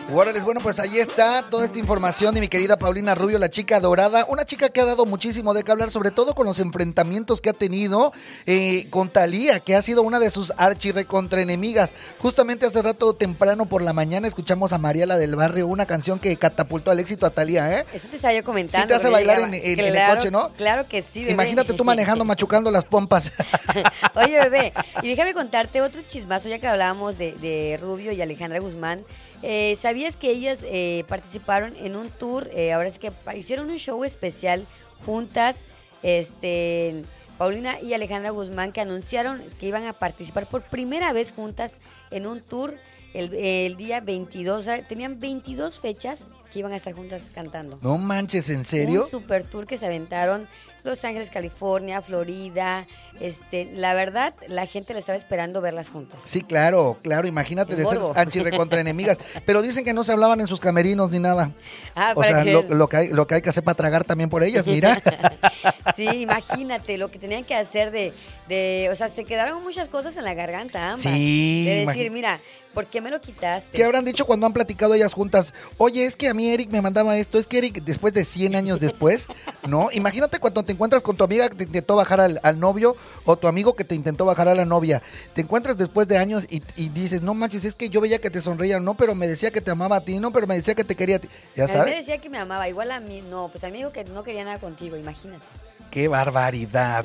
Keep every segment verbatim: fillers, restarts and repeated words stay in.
Órale, bueno, pues ahí está toda esta información de mi querida Paulina Rubio, la chica dorada, una chica que ha dado muchísimo de qué hablar, sobre todo con los enfrentamientos que ha tenido eh, con Thalía, que ha sido una de sus archirrecontraenemigas. Justamente hace rato temprano por la mañana escuchamos a Mariela del Barrio, una canción que catapultó al éxito a Thalía, ¿eh? Eso te estaba yo comentando. Sí te hace bailar en, en, claro, en el coche, ¿no? Claro que sí, bebé. Imagínate tú manejando, machucando las pompas. Oye, bebé, y déjame contarte otro chismazo, ya que hablábamos de, de Rubio y Alejandra Guzmán. Eh, ¿Sabías que ellas eh, participaron en un tour? Eh, ahora es que hicieron un show especial juntas, este, Paulina y Alejandra Guzmán, que anunciaron que iban a participar por primera vez juntas en un tour el, el día veintidós. O sea, tenían veintidós fechas que iban a estar juntas cantando. No manches, ¿en serio? Un super tour que se aventaron Los Ángeles, California, Florida. Este, la verdad, la gente la estaba esperando verlas juntas. Sí, claro, claro, imagínate El de ser morbo. archirrecontraenemigas. Pero dicen que no se hablaban en sus camerinos ni nada. Ah, O para sea, que- lo, lo que hay, lo que hay que hacer para tragar también por ellas, mira. Sí, imagínate lo que tenían que hacer de, de, o sea, se quedaron muchas cosas en la garganta ambas. Sí, De decir, imagi- mira, ¿por qué me lo quitaste? ¿Qué habrán dicho cuando han platicado ellas juntas? Oye, es que a mí Eric me mandaba esto, es que Eric después de cien años después, ¿no? Imagínate cuando te encuentras con tu amiga que te intentó bajar al, al novio o tu amigo que te intentó bajar a la novia. Te encuentras después de años y, y dices, no manches, es que yo veía que te sonreía, no, pero me decía que te amaba a ti, no, pero me decía que te quería a ti. Ya A mí me sabes, decía que me amaba, igual a mí, no, pues a mí me dijo que no quería nada contigo, imagínate. qué barbaridad.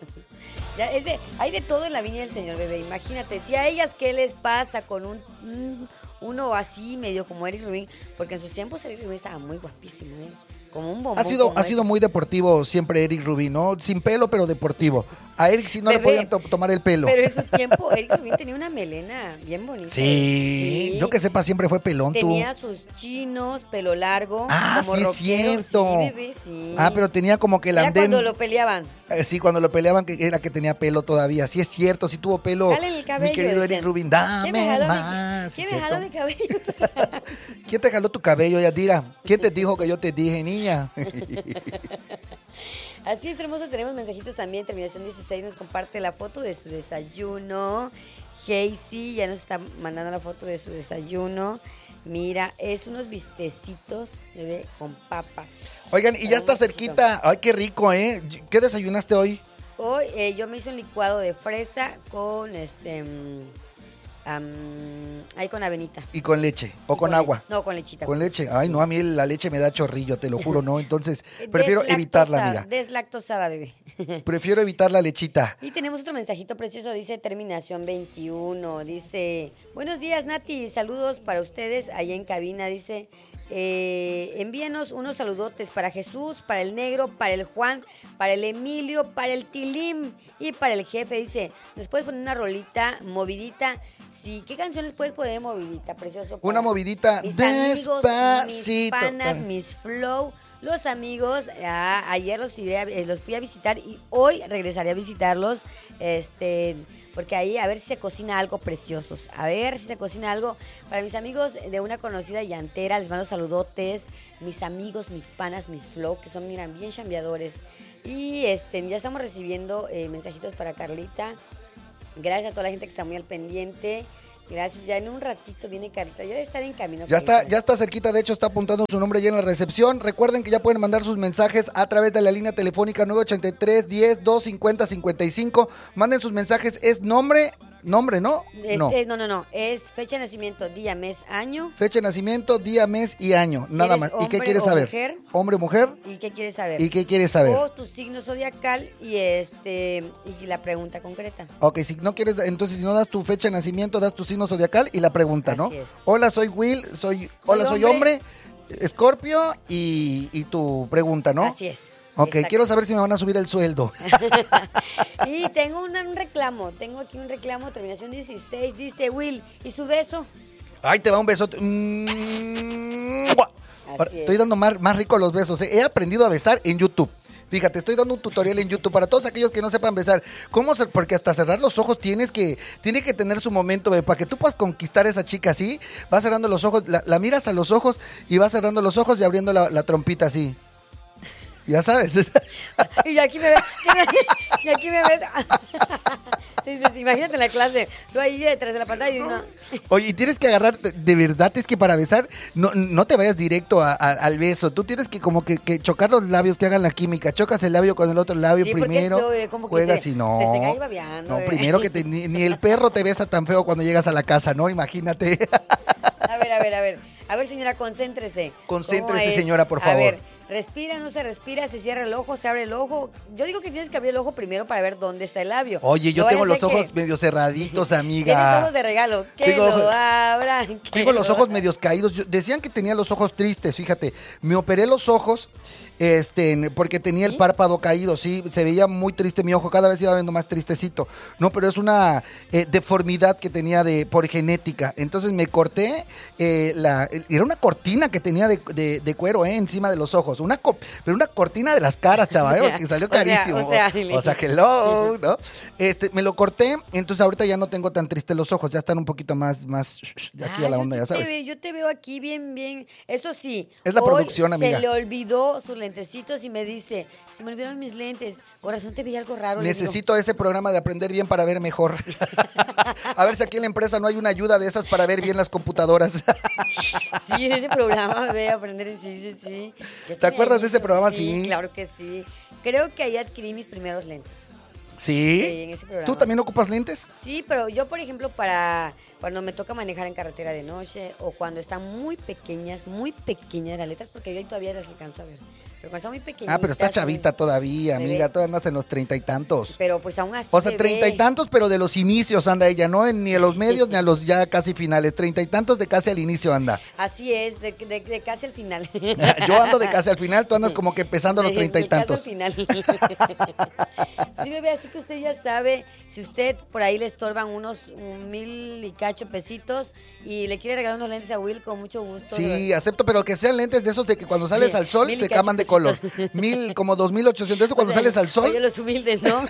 Ya, es de, hay de todo en la viña del Señor, bebé, imagínate, si a ellas qué les pasa con un, un- uno así medio como Eric Rubin, porque en sus tiempos Eric Rubin estaba muy guapísimo, ¿eh? Como un bombón. Ha sido, como ha sido ese. muy deportivo siempre Eric Rubin, ¿no? Sin pelo, pero deportivo. A Eric sí no le Bebé, podían to- tomar el pelo. Pero en su tiempo Eric Rubin tenía una melena bien bonita. Sí, yo que sepa siempre fue pelón tú. Tenía sus chinos, pelo largo. Ah, como sí es rockero. cierto. Sí, bebé, sí. Ah, pero tenía como que el Era andén. cuando lo peleaban. Eh, Sí, cuando lo peleaban que era que tenía pelo todavía. Sí es cierto, sí tuvo pelo. Jálale el cabello, Mi querido decían. Eric Rubin, ¿Quién me dame jaló mi- más. ¿Quién ¿sí me es jaló mi cierto? cabello? ¿Quién te jaló tu cabello, Yadira? ¿Quién te dijo que yo te dije, niña? Así es, hermoso. Tenemos mensajitos también. Terminación dieciséis nos comparte la foto de su desayuno. Casey ya nos está mandando la foto de su desayuno. Mira, es unos bistecitos, bebé, con papa. Oigan, y ya está Hermosito. cerquita. Ay, qué rico, ¿eh? ¿Qué desayunaste hoy? Hoy eh, yo me hice un licuado de fresa con este. mm, am, ahí con avenita. Y con leche. O Y con le- agua. No, con lechita. Con leche. Ay, no, a mí la leche me da chorrillo, te lo juro, ¿no? Entonces, Eh, prefiero deslactosada, evitarla, amiga. Deslactosada, bebé. Prefiero evitar la lechita. Y tenemos otro mensajito precioso, dice terminación veintiuno, dice, buenos días Nati, saludos para ustedes allá en cabina, dice, eh, envíanos unos saludotes para Jesús, para el Negro, para el Juan, para el Emilio, para el Tilim y para el jefe, dice, ¿nos puedes poner una rolita movidita? Sí, ¿qué canciones puedes poner movidita, precioso? Una Para movidita mis amigos, despacito. mis panas, mis flow, los amigos, ah, ayer los, iré a- eh, los fui a visitar y hoy regresaré a visitarlos, este, porque ahí a ver si se cocina algo preciosos, a ver si se cocina algo para mis amigos de una conocida llantera, les mando saludotes, mis amigos, mis panas, mis flow, que son, miran, bien chambeadores, y este, ya estamos recibiendo eh, mensajitos para Carlita, gracias a toda la gente que está muy al pendiente. Gracias, ya en un ratito viene Carlita, ya debe estar en camino. Ya está, Carlita. ya está cerquita, de hecho está apuntando su nombre ya en la recepción. Recuerden que ya pueden mandar sus mensajes a través de la línea telefónica nueve ochenta y tres, diez, doscientos cincuenta, cincuenta y cinco. Manden sus mensajes, es nombre, nombre, ¿no? Este, no. no, no, no, es fecha de nacimiento, día, mes, año. Fecha de nacimiento, día, mes y año, Si nada eres más. ¿Y qué hombre quieres o saber? mujer. Hombre, mujer. ¿Y qué quieres saber? ¿Y qué quieres saber? O tu signo zodiacal y este y la pregunta concreta. Ok, si no quieres, entonces si no das tu fecha de nacimiento, das tu signo zodiacal y la pregunta, ¿no? Así es. Hola, soy Will, soy, hola, soy hombre, Escorpio y, y tu pregunta, ¿no? Así es. Ok, Exacto. quiero saber si me van a subir el sueldo. Y tengo una- un reclamo, tengo aquí un reclamo, terminación dieciséis, dice Will, ¿y su beso? Ay, te va un besote. Mm, ¡guau! Ahora, Así es. estoy dando más, más rico los besos. ¿eh? He aprendido a besar en YouTube. Fíjate, estoy dando un tutorial en YouTube para todos aquellos que no sepan besar. ¿Cómo ser? Porque hasta cerrar los ojos tienes que, tiene que tener su momento, bebé. Para que tú puedas conquistar a esa chica así, vas cerrando los ojos, la, la miras a los ojos y vas cerrando los ojos y abriendo la, la trompita así. Ya sabes. Y aquí me ves, y aquí me ves. Sí, sí, sí, imagínate en la clase, tú ahí detrás de la pantalla y uno... Oye, y tienes que agarrar, de, de verdad, es que para besar, no, no te vayas directo a- a- al beso. Tú tienes que como que, que chocar los labios, que hagan la química. Chocas el labio con el otro labio Sí, porque primero, esto, eh, como que juegas te- y no. te se cae babeando, no, eh. primero que te- ni, ni el perro te besa tan feo cuando llegas a la casa, ¿no? Imagínate. A ver, a ver, a ver. A ver, señora, concéntrese. Concéntrese, ¿Cómo es? señora, por A favor. ver, respira, no se respira, se cierra el ojo, se abre el ojo. Yo digo que tienes que abrir el ojo primero para ver dónde está el labio. Oye, yo No tengo vaya a los ser ojos que- medio cerraditos, Tienes amiga. ojos de regalo. Que Tengo lo ojos- abran. que Tengo los lo ojos abran. medios caídos. Yo- decían que tenía los ojos tristes, fíjate. Me operé los ojos este, porque tenía el ¿Sí? párpado caído, sí. Se veía muy triste mi ojo, cada vez iba viendo más tristecito. No, pero es una eh, deformidad que tenía de por genética. Entonces me corté, eh, la, era una cortina que tenía de, de- de cuero eh, encima de los ojos. Una co- pero una cortina de las caras, chaval, eh, porque salió O sea, carísimo. o sea, o sea, hello, ¿no? Este, me lo corté, entonces ahorita ya no tengo tan triste los ojos, ya están un poquito más, más de aquí Ah, a la yo onda, te ya sabes. veo- yo te veo aquí bien, bien. Eso sí. Es la hoy producción, amiga. Se le olvidó sus lentecitos y me dice, se me olvidaron mis lentes. Corazón, te veía algo raro. Le digo, Necesito ese programa de aprender bien para ver mejor. A ver si aquí en la empresa no hay una ayuda de esas para ver bien las computadoras. Sí, ese programa me voy a aprender, sí, sí, sí. Ya ¿Te tenía acuerdas de ese añitos, programa? Sí, Sí. claro que sí. Creo que ahí adquirí mis primeros lentes. ¿Sí? Sí, en ese programa. ¿Tú también ocupas lentes? Sí, pero yo, por ejemplo, para cuando me toca manejar en carretera de noche o cuando están muy pequeñas, muy pequeñas las letras, porque yo ahí todavía las alcanzo a ver. Pero cuando están muy pequeñas. Ah, pero está chavita todavía, se amiga. ve. Todavía andas en los treinta y tantos. Pero pues aún así. O sea, se treinta y ve. tantos, pero de los inicios anda ella, no en- ni a los medios ni a los ya casi finales. Treinta y tantos de casi al inicio anda. Así es, de, de- de casi al final. Yo ando de casi al final, tú andas como que empezando a los De- treinta y del caso tantos. al final. Sí, bebé, así que usted ya sabe, si usted por ahí le estorban unos un mil y cacho pesitos y le quiere regalar unos lentes a Will, con mucho gusto. Sí, acepto, pero que sean lentes de esos de que cuando sales Mil- al sol mil y se cacho caman de color. pesitos. Mil, como dos mil ochocientos. Eso cuando O sea, sales al sol. Oye, los humildes, ¿no?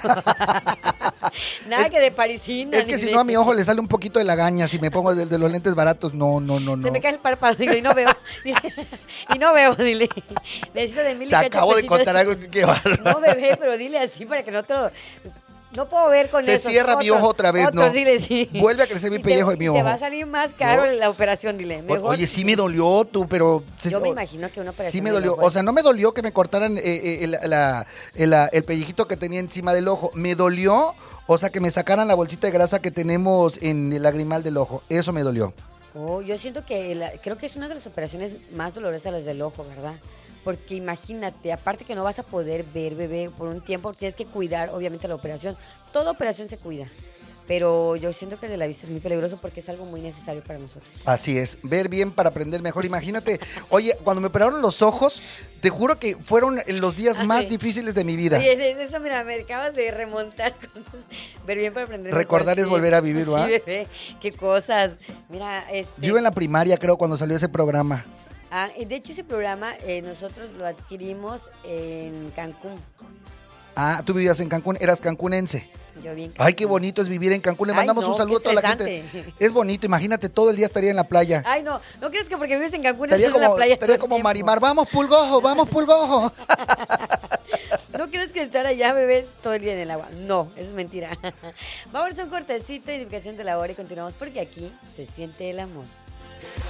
Nada Es- que de parisina. Es que ni si de- no a mi ojo le sale un poquito de lagaña si me pongo el de, los lentes baratos. No, no, no, no. Se me cae el párpado, digo, y no veo. y no veo, dile. Necesito de mil y Te cacho acabo de pesitos. contar algo que bárbaro. No, bebé, pero dile así para que no te lo... No puedo ver con Se eso. cierra mi ojo otra vez, otros, no. dile, sí. Vuelve a crecer mi Y te- pellejo de mi y ojo. Te va a salir más caro ¿No? la operación, dile. Mejor- O- Oye, sí me dolió tú, pero... Yo me imagino que una operación Sí me del dolió. ojo O es- sea, no me dolió que me cortaran eh, eh, el, la- el- la- el pellejito que tenía encima del ojo. Me dolió, o sea, que me sacaran la bolsita de grasa que tenemos en el lagrimal del ojo. Eso me dolió. Oh, yo siento que la- creo que es una de las operaciones más dolorosas las del ojo, ¿verdad? Porque imagínate, aparte que no vas a poder ver, bebé, por un tiempo, tienes que cuidar, obviamente, la operación. Toda operación se cuida. Pero yo siento que el de la vista es muy peligroso porque es algo muy necesario para nosotros. Así es, ver bien para aprender mejor. Imagínate, oye, cuando me operaron los ojos, te juro que fueron los días Ay. más difíciles de mi vida. Oye, eso, mira, me acabas de remontar. Cosas. Ver bien para aprender. Recordar mejor, es volver a vivir, sí, ¿va? bebé, qué cosas. Mira, este... Yo iba en la primaria, creo, cuando salió ese programa. Ah, de hecho, ese programa eh, nosotros lo adquirimos en Cancún. Ah, tú vivías en Cancún, eras cancunense. Yo vi en Ay, qué Cancún. bonito es vivir en Cancún. Le Ay, mandamos no, un saludo a qué toda la gente. estresante. Es bonito, imagínate, todo el día estaría en la playa. Ay, no, no crees que porque vives en Cancún Estaría estás en la como, playa. estaría todo el como tiempo. Marimar, vamos pulgojo, vamos pulgojo. No crees que estar allá bebés todo el día en el agua. No, eso es mentira. Vamos a un cortecito, identificación de la hora y continuamos porque aquí se siente el amor.